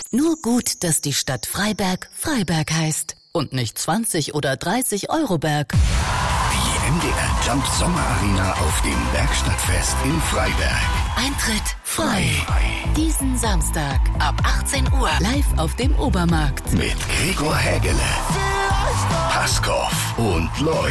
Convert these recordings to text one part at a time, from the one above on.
Nur gut, dass die Stadt Freiberg Freiberg heißt und nicht 20 oder 30 Euroberg. Die MDR Jump Sommerarena auf dem Werkstattfest in Freiberg. Eintritt frei. Diesen Samstag ab 18 Uhr live auf dem Obermarkt. Mit Gregor Hägele, Paskov und Loy.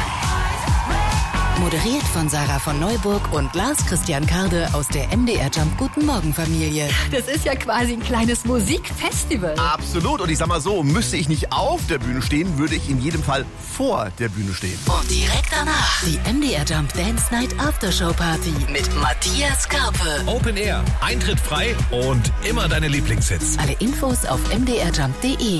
Moderiert von Sarah von Neuburg und Lars Christian Karde aus der MDR Jump Guten Morgen Familie. Das ist ja quasi ein kleines Musikfestival. Absolut. Und ich sag mal so, müsste ich nicht auf der Bühne stehen, würde ich in jedem Fall vor der Bühne stehen. Und direkt danach die MDR Jump Dance Night Aftershow Party mit Matthias Karpe. Open Air, Eintritt frei und immer deine Lieblingshits. Alle Infos auf mdrjump.de.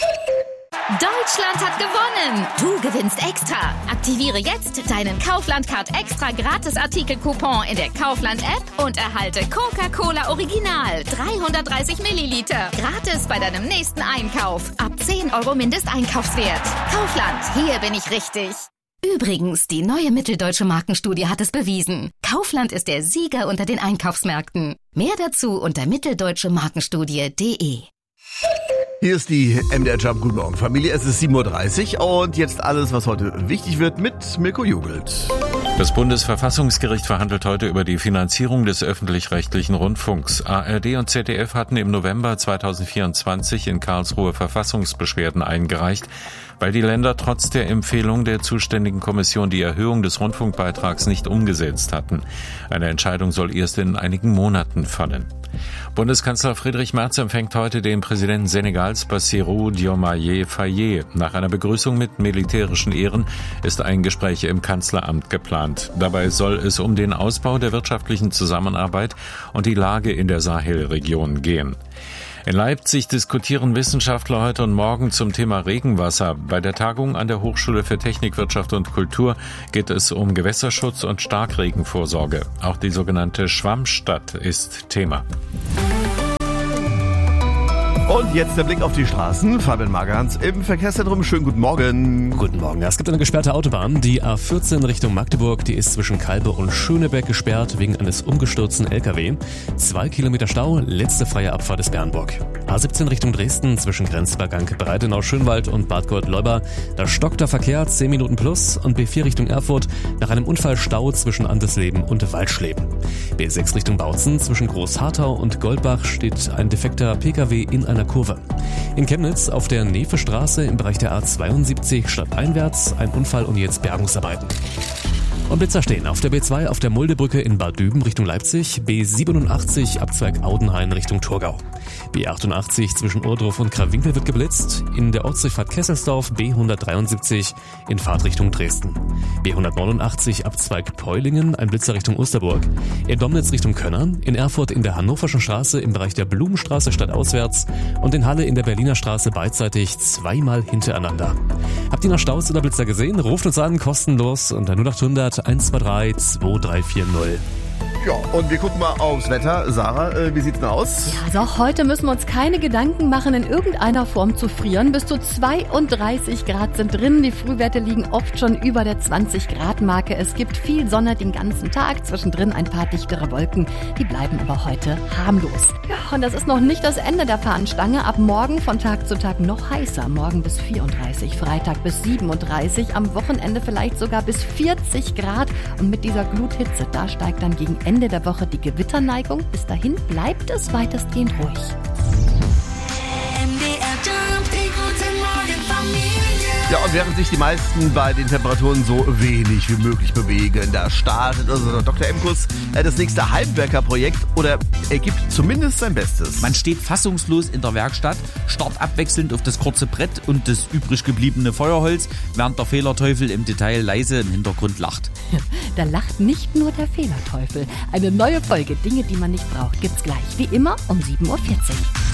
Deutschland hat gewonnen! Du gewinnst extra! Aktiviere jetzt deinen Kaufland-Card extra Gratis-Artikel-Coupon in der Kaufland-App und erhalte Coca-Cola Original 330 Milliliter gratis bei deinem nächsten Einkauf. Ab 10 € Mindesteinkaufswert. Kaufland, hier bin ich richtig. Übrigens, die neue mitteldeutsche Markenstudie hat es bewiesen. Kaufland ist der Sieger unter den Einkaufsmärkten. Mehr dazu unter mitteldeutschemarkenstudie.de. Hier ist die MDR Jump Guten Morgen Familie. Es ist 7:30 Uhr und jetzt alles, was heute wichtig wird mit Mirko Jugelt. Das Bundesverfassungsgericht verhandelt heute über die Finanzierung des öffentlich-rechtlichen Rundfunks. ARD und ZDF hatten im November 2024 in Karlsruhe Verfassungsbeschwerden eingereicht, weil die Länder trotz der Empfehlung der zuständigen Kommission die Erhöhung des Rundfunkbeitrags nicht umgesetzt hatten. Eine Entscheidung soll erst in einigen Monaten fallen. Bundeskanzler Friedrich Merz empfängt heute den Präsidenten Senegals Bassirou Diomaye Faye. Nach einer Begrüßung mit militärischen Ehren ist ein Gespräch im Kanzleramt geplant. Dabei soll es um den Ausbau der wirtschaftlichen Zusammenarbeit und die Lage in der Sahelregion gehen. In Leipzig diskutieren Wissenschaftler heute und morgen zum Thema Regenwasser. Bei der Tagung an der Hochschule für Technik, Wirtschaft und Kultur geht es um Gewässerschutz und Starkregenvorsorge. Auch die sogenannte Schwammstadt ist Thema. Und jetzt der Blick auf die Straßen. Fabian Magerhans im Verkehrszentrum. Schönen guten Morgen. Guten Morgen. Es gibt eine gesperrte Autobahn. Die A14 Richtung Magdeburg, die ist zwischen Kalbe und Schönebeck gesperrt wegen eines umgestürzten LKW. 2 Kilometer Stau, letzte freie Abfahrt ist Bernburg. A17 Richtung Dresden zwischen Grenzübergang Breitenau-Schönwald und Bad Gott-Leuba. Da stockt der Verkehr 10 Minuten plus und B4 Richtung Erfurt nach einem Unfall Stau zwischen Andersleben und Waldschleben. B6 Richtung Bautzen zwischen Großharthau und Goldbach steht ein defekter Pkw in einer Kurve. In Chemnitz auf der Nevestraße im Bereich der A72 stadteinwärts ein Unfall und jetzt Bergungsarbeiten. Und Blitzer stehen auf der B2 auf der Muldebrücke in Bad Düben Richtung Leipzig, B87 Abzweig Audenhain Richtung Thurgau. B88 zwischen Ohrdruf und Krawinkel wird geblitzt, in der Ortsdurchfahrt Kesselsdorf B173 in Fahrtrichtung Dresden. B189 Abzweig Peulingen, ein Blitzer Richtung Osterburg. In Domnitz Richtung Könnern, in Erfurt in der Hannoverschen Straße im Bereich der Blumenstraße stadtauswärts und in Halle in der Berliner Straße beidseitig zweimal hintereinander. Habt ihr noch Staus oder Blitzer gesehen? Ruft uns an, kostenlos unter 0800 123 2340. Ja, und wir gucken mal aufs Wetter. Sarah, wie sieht's denn aus? Ja, also auch heute müssen wir uns keine Gedanken machen, in irgendeiner Form zu frieren. Bis zu 32 Grad sind drin. Die Frühwerte liegen oft schon über der 20-Grad-Marke. Es gibt viel Sonne den ganzen Tag. Zwischendrin ein paar dichtere Wolken. Die bleiben aber heute harmlos. Ja, und das ist noch nicht das Ende der Fahnenstange. Ab morgen von Tag zu Tag noch heißer. Morgen bis 34, Freitag bis 37, am Wochenende vielleicht sogar bis 40 Grad. Und mit dieser Gluthitze, da steigt dann gegen Ende der Woche die Gewitterneigung. Bis dahin bleibt es weitestgehend ruhig. Ja, und während sich die meisten bei den Temperaturen so wenig wie möglich bewegen, da startet unser Dr. Emkus das nächste Heimwerkerprojekt oder er gibt zumindest sein Bestes. Man steht fassungslos in der Werkstatt, starrt abwechselnd auf das kurze Brett und das übrig gebliebene Feuerholz, während der Fehlerteufel im Detail leise im Hintergrund lacht. Da lacht nicht nur der Fehlerteufel. Eine neue Folge Dinge, die man nicht braucht, gibt's gleich. Wie immer um 7:40 Uhr.